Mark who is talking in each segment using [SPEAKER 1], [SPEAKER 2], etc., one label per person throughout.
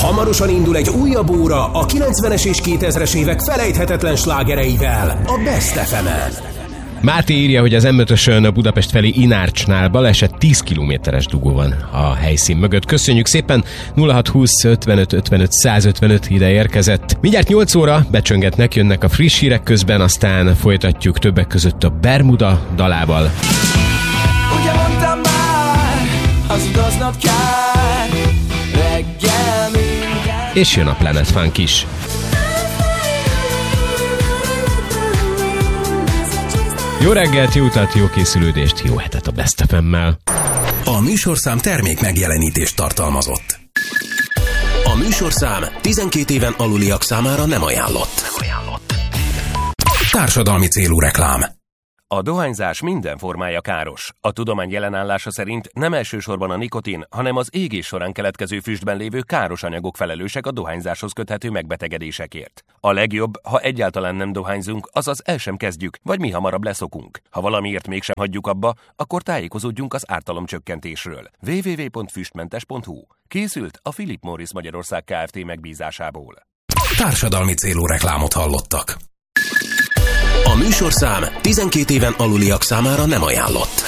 [SPEAKER 1] Hamarosan indul egy újabb óra a 90-es és 2000-es évek felejthetetlen slágereivel a Best FM-en.
[SPEAKER 2] Máté írja, hogy az M5-ösön a Budapest felé Inárcsnál baleset, 10 kilométeres dugó van a helyszín mögött. Köszönjük szépen, 0620 55 55 155 ide érkezett. Mindjárt 8 óra becsöngetnek, jönnek a friss hírek közben, aztán folytatjuk többek között a Bermuda dalával.
[SPEAKER 3] Ugye mondtam már, hazudoznod kár, reggel minden.
[SPEAKER 2] És jön a Planet Funk is. Jó reggelt, jó utat, jó készülődést, jó hetet a Best FM-mel.
[SPEAKER 1] A műsorszám termék megjelenítést tartalmazott. A műsorszám 12 éven aluliak számára nem ajánlott. Társadalmi célú reklám.
[SPEAKER 4] A dohányzás minden formája káros. A tudomány jelenállása szerint nem elsősorban a nikotin, hanem az égés során keletkező füstben lévő káros anyagok felelősek a dohányzáshoz köthető megbetegedésekért. A legjobb, ha egyáltalán nem dohányzunk, azaz el sem kezdjük, vagy mi hamarabb leszokunk. Ha valamiért mégsem hagyjuk abba, akkor tájékozódjunk az ártalomcsökkentésről. www.füstmentes.hu. Készült a Philip Morris Magyarország Kft. Megbízásából.
[SPEAKER 1] Társadalmi célú reklámot hallottak. A műsorszám 12 éven aluliak számára nem ajánlott.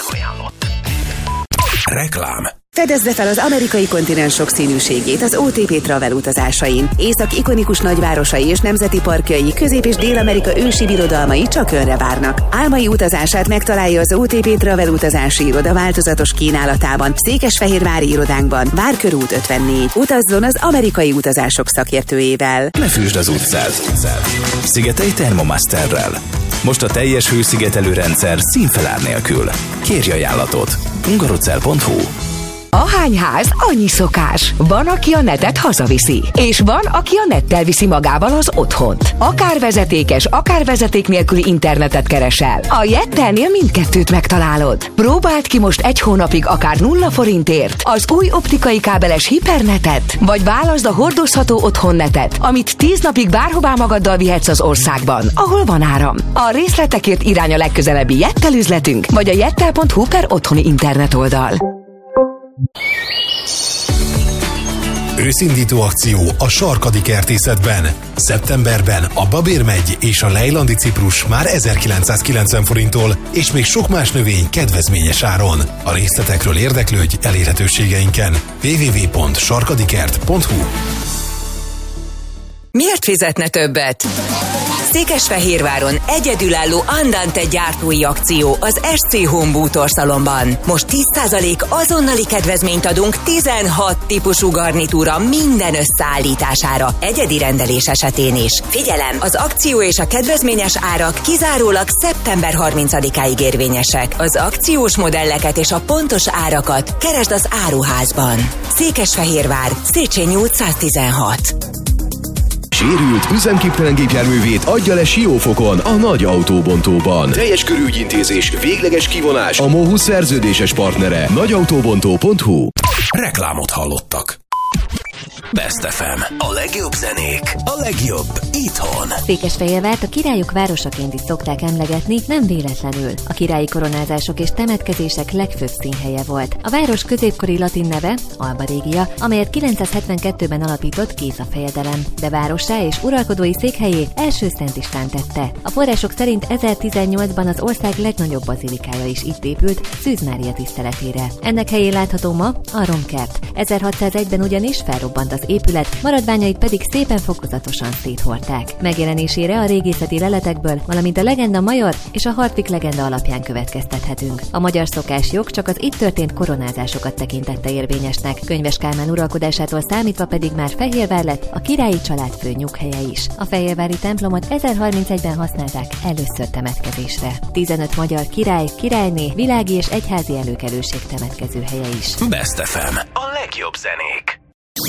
[SPEAKER 1] Reklám.
[SPEAKER 5] Fedezze fel az amerikai kontinens sokszínűségét az OTP Travel utazásain. Észak ikonikus nagyvárosai és nemzeti parkjai, Közép- és Dél-Amerika ősi birodalmai csak önre várnak. Álmai utazását megtalálja az OTP Travel utazási iroda változatos kínálatában, Székesfehérvári irodánkban, Várkörút 54. Utazzon az amerikai utazások szakértőjével.
[SPEAKER 6] Ne fűsd az utcát. Szigetelj Thermomasterrel. Most a teljes hőszigetelő rendszer színfelár nélkül. Kérj ajánlatot. hungarocell.hu.
[SPEAKER 7] Ahány ház, annyi szokás. Van, aki a netet hazaviszi, és van, aki a nettel viszi magával az otthont. Akár vezetékes, akár vezeték nélküli internetet keresel. A Jettelnél mindkettőt megtalálod. Próbáld ki most 1 hónapig akár 0 forintért az új optikai kábeles hipernetet, vagy válaszd a hordozható otthonnetet, amit 10 napig bárhová magaddal vihetsz az országban, ahol van áram. A részletekért irány a legközelebbi Jettel üzletünk, vagy a jettel.hu/otthoni internet oldal.
[SPEAKER 8] Őszindító akció a Sarkadi Kertészetben. Szeptemberben a babérmegy és a lejlandi ciprus már 1990 forinttól, és még sok más növény kedvezményes áron. A részletekről érdeklődj elérhetőségeinken. www.sarkadikert.hu.
[SPEAKER 7] Miért fizetne többet? Székesfehérváron egyedülálló Andante gyártói akció az SC Home Bútor szalonban. Most 10% azonnali kedvezményt adunk 16 típusú garnitúra minden összeállítására, egyedi rendelés esetén is. Figyelem! Az akció és a kedvezményes árak kizárólag szeptember 30-áig érvényesek. Az akciós modelleket és a pontos árakat keresd az áruházban. Székesfehérvár, Széchenyi út 116.
[SPEAKER 9] Sérült, üzemképtelen gépjárművét adja le Siófokon, a Nagy Autóbontóban. Teljes körű ügyintézés, végleges kivonás, a MOHU szerződéses partnere. nagyautóbontó.hu.
[SPEAKER 1] Reklámot hallottak. Best FM. A legjobb zenék, a legjobb itthon.
[SPEAKER 10] Székesfehérvárt a királyok városaként is szokták emlegetni, nem véletlenül. A királyi koronázások és temetkezések legfőbb színhelye volt. A város középkori latin neve Alba Regia, amelyet 972-ben alapított Géza fejedelem, de várossá és uralkodói székhelyét első Szent István tette. A források szerint 1018-ban az ország legnagyobb bazilikája is itt épült, Szűz Mária tiszteletére. Ennek helyén látható ma a Romkert. 1601-ben ugyanis felrobbant az épület, maradványait pedig szépen fokozatosan széthordták. Megjelenésére a régészeti leletekből, valamint a legenda major és a Hartwig legenda alapján következtethetünk. A magyar szokásjog csak az itt történt koronázásokat tekintette érvényesnek, Könyves Kálmán uralkodásától számítva pedig már Fehérvár lett a királyi család fő nyughelye is. A fehérvári templomot 1031-ben használták először temetkezésre. 15 magyar király, királyné, világi és egyházi előkelőség temetkező helye is.
[SPEAKER 1] Best FM. A legjobb zenék.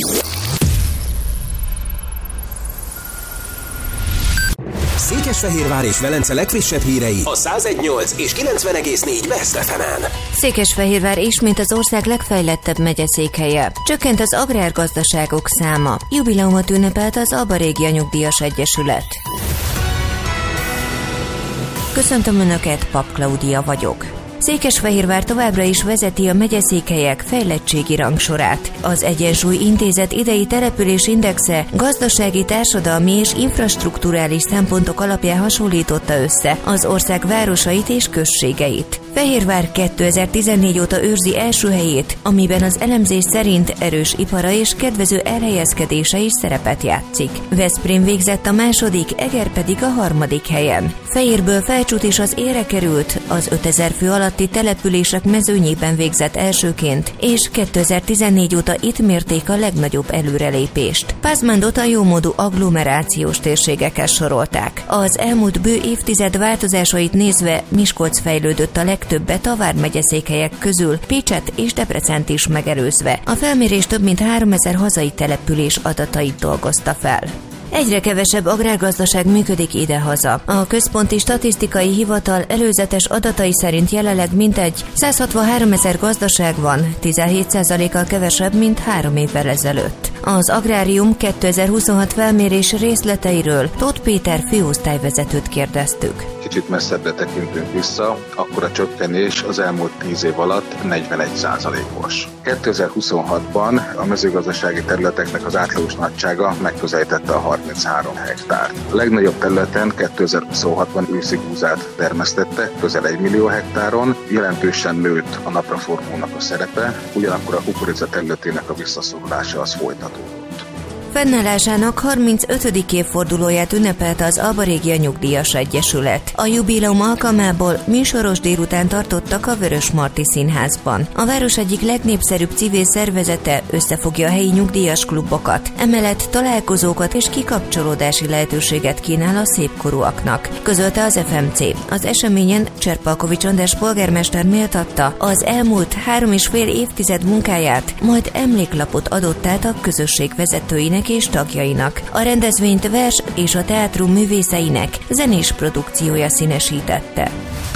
[SPEAKER 1] Székesfehérvár és Velence legfrissebb hírei a 101.8 és 90.4 Best FM-en.
[SPEAKER 11] Székesfehérvár ismét az ország legfejlettebb megyeszékhelye. Csökkent az agrárgazdaságok száma. Jubileumot ünnepelt az Alba Regia Nyugdíjas Egyesület. Köszöntöm Önöket, Pap Klaudia vagyok. Székesfehérvár továbbra is vezeti a megyeszékhelyek fejlettségi rangsorát. Az Egyensúly Intézet idei településindexe gazdasági, társadalmi és infrastrukturális szempontok alapján hasonlította össze az ország városait és községeit. Fehérvár 2014 óta őrzi első helyét, amiben az elemzés szerint erős ipara és kedvező elhelyezkedése is szerepet játszik. Veszprém végzett a második, Eger pedig a harmadik helyen. Fejérből Felcsút is az élre került, az 5000 fő alatti települések mezőnyében végzett elsőként, és 2014 óta itt mérték a legnagyobb előrelépést. Pázmándot a jómódú agglomerációs térségekhez sorolták. Az elmúlt bő évtized változásait nézve Miskolc fejlődött a legtöbbet a vármegyeszékhelyek közül, Pécset és Debrecent is megelőzve. A felmérés több mint 3000 hazai település adatait dolgozta fel. Egyre kevesebb agrárgazdaság működik idehaza. A Központi Statisztikai Hivatal előzetes adatai szerint jelenleg mintegy 163 000 gazdaság van, 17%-kal kevesebb, mint 3 évvel ezelőtt. Az Agrárium 2026 felmérés részleteiről Tóth Péter főosztályvezetőt kérdeztük.
[SPEAKER 12] Kicsit messzebbre tekintünk vissza, akkor a csökkenés az elmúlt 10 év alatt 41%-os. 2026-ban a mezőgazdasági területeknek az átlagos nagysága megközelítette a 33 hektárt. A legnagyobb területen 2026-ban őszi búzát termesztettek, közel 1 millió hektáron, jelentősen nőtt a napraforgónak a szerepe, ugyanakkor a kukorica területének a visszaszorulása az folytatódott.
[SPEAKER 11] Fennállásának 35. évfordulóját ünnepelte az Alba-Régia Nyugdíjas Egyesület. A jubileum alkalmából műsoros délután tartottak a Vörösmarty Színházban. A város egyik legnépszerűbb civil szervezete összefogja a helyi nyugdíjas klubokat, emellett találkozókat és kikapcsolódási lehetőséget kínál a szépkorúaknak, közölte az FMC. Az eseményen Cserpalkovics András polgármester méltatta az elmúlt 3,5 évtized munkáját, majd emléklapot adott át a közösség vezetőinek és tagjainak. A rendezvényt vers és a teátrum művészeinek zenés produkciója színesítette.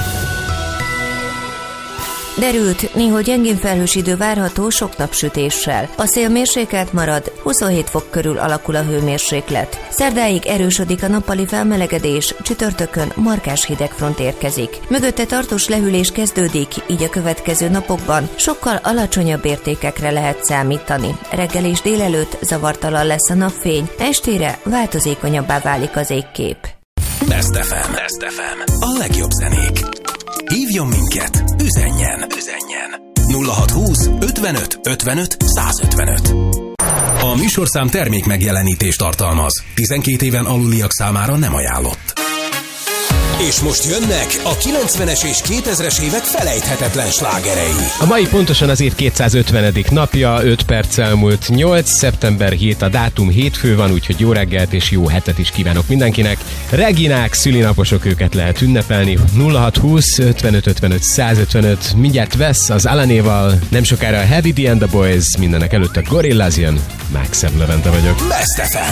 [SPEAKER 11] Derült, néhol gyengén felhős idő várható sok napsütéssel. A szél mérsékelt marad, 27 fok körül alakul a hőmérséklet. Szerdáig erősödik a nappali felmelegedés, csütörtökön markás hidegfront érkezik. Mögötte tartós lehűlés kezdődik, így a következő napokban sokkal alacsonyabb értékekre lehet számítani. Reggel és délelőtt zavartalan lesz a napfény, estére változékonyabbá válik az égkép.
[SPEAKER 1] Best FM. A legjobb zenék. Hívjon minket, üzenjen. 0620 55 55 155. A műsorszám termék megjelenítést tartalmaz. 12 éven aluliak számára nem ajánlott. És most jönnek a 90-es és 2000-es évek felejthetetlen slágerei.
[SPEAKER 2] A mai pontosan az év 250. napja, 5 perc elmúlt 8, szeptember 7 a dátum, hétfő van, úgyhogy jó reggelt és jó hetet is kívánok mindenkinek. Reginák, szülinaposok, őket lehet ünnepelni. 0620 55 55 155, mindjárt Vesz az Alanéval, nem sokára a Heavy D and the Boys, mindenek előtt a Gorillaz jön. Máxebb Levente vagyok.
[SPEAKER 1] Best FM.